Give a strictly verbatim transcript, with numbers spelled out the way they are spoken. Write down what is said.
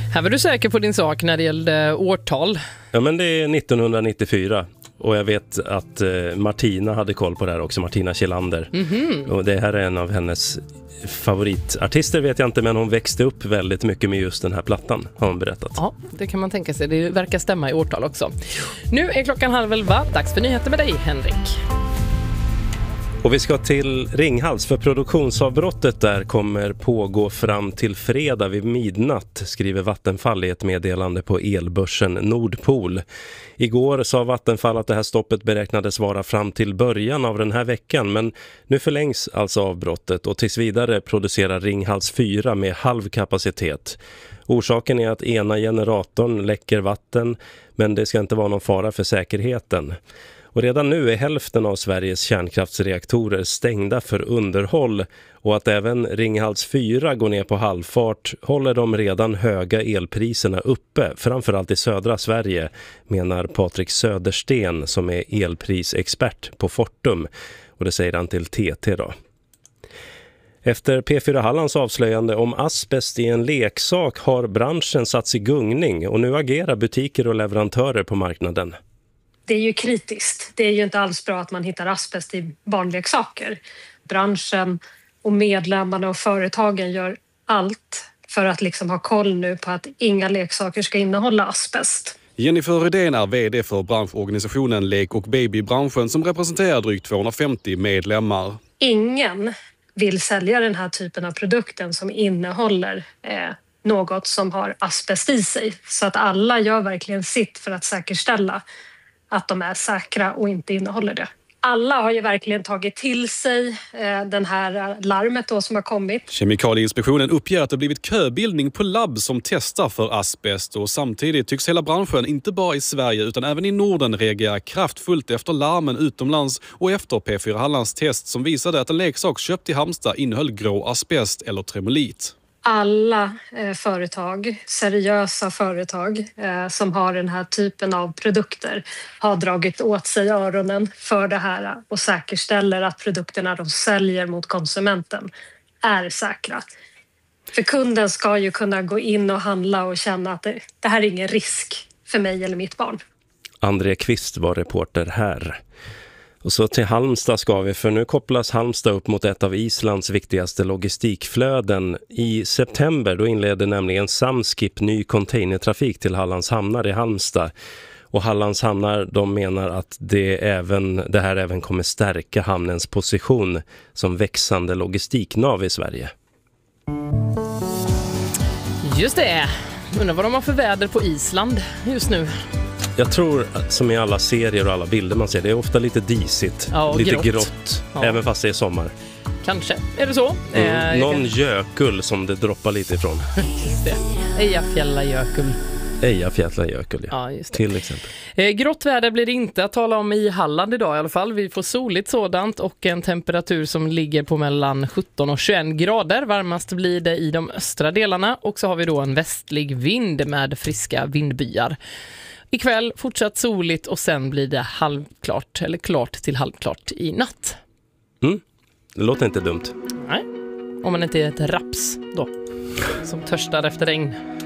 Här var du säker på din sak när det gällde årtal. Ja, men det är nittonhundranittiofyra. Och jag vet att eh, Martina hade koll på det här också, Martina Kjellander. Mm-hmm. Och det här är en av hennes favoritartister, vet jag inte, men hon växte upp väldigt mycket med just den här plattan, har hon berättat. Ja, det kan man tänka sig. Det verkar stämma i årtal också. Nu är klockan halv elva. Dags för nyheter med dig, Henrik. Och vi ska till Ringhals, för produktionsavbrottet där kommer pågå fram till fredag vid midnatt, skriver Vattenfall i ett meddelande på elbörsen Nordpol. Igår sa Vattenfall att det här stoppet beräknades vara fram till början av den här veckan, men nu förlängs alltså avbrottet och tills vidare producerar Ringhals fyra med halv kapacitet. Orsaken är att ena generatorn läcker vatten, men det ska inte vara någon fara för säkerheten. Och redan nu är hälften av Sveriges kärnkraftsreaktorer stängda för underhåll, och att även Ringhals fyra går ner på halvfart håller de redan höga elpriserna uppe, framförallt i södra Sverige, menar Patrik Södersten som är elprisexpert på Fortum, och det säger han till T T då. Efter P fyra Hallands avslöjande om asbest i en leksak har branschen satts i gungning, och nu agerar butiker och leverantörer på marknaden. Det är ju kritiskt. Det är ju inte alls bra att man hittar asbest i barnleksaker. Branschen och medlemmarna och företagen gör allt för att liksom ha koll nu på att inga leksaker ska innehålla asbest. Jennifer Rydén är vd för branschorganisationen Lek- och babybranschen som representerar drygt tvåhundrafemtio medlemmar. Ingen vill sälja den här typen av produkten som innehåller eh, något som har asbest i sig. Så att alla gör verkligen sitt för att säkerställa att de är säkra och inte innehåller det. Alla har ju verkligen tagit till sig eh, den här larmet då som har kommit. Kemikalieinspektionen uppger att det blivit köbildning på labb som testar för asbest, och samtidigt tycks hela branschen, inte bara i Sverige utan även i Norden, reagera kraftfullt efter larmen utomlands och efter P fyra Hallands test som visade att en leksak köpt i Halmstad innehöll grå asbest eller tremolit. Alla eh, företag, seriösa företag eh, som har den här typen av produkter har dragit åt sig öronen för det här och säkerställer att produkterna de säljer mot konsumenten är säkra. För kunden ska ju kunna gå in och handla och känna att det, det här är ingen risk för mig eller mitt barn. André Kvist var reporter här. Och så till Halmstad ska vi, för nu kopplas Halmstad upp mot ett av Islands viktigaste logistikflöden. I september då inledde nämligen Samskip ny containertrafik till Hallands hamnar i Halmstad. Och Hallands hamnar, de menar att det, även, det här även kommer stärka hamnens position som växande logistiknav i Sverige. Just det. Undrar vad de har för väder på Island just nu. Jag tror, som i alla serier och alla bilder man ser, det är ofta lite disigt, ja, lite grått, grått ja. Även fast det är sommar. Kanske, är det så? Mm. Eh, Någon kan... jökull som det droppar lite ifrån. Just det, Eyjafjalla jökull. Eyjafjalla jökull, ja. Ja, just det. Till exempel. Eh, grått väder blir det inte att tala om i Halland idag i alla fall. Vi får soligt sådant och en temperatur som ligger på mellan sjutton och tjugoett grader. Varmast blir det i de östra delarna, och så har vi då en västlig vind med friska vindbyar. Ikväll fortsatt soligt och sen blir det halvklart eller klart till halvklart i natt. Mm. Det låter inte dumt. Nej, om man inte är ett raps då, som törstar efter regn.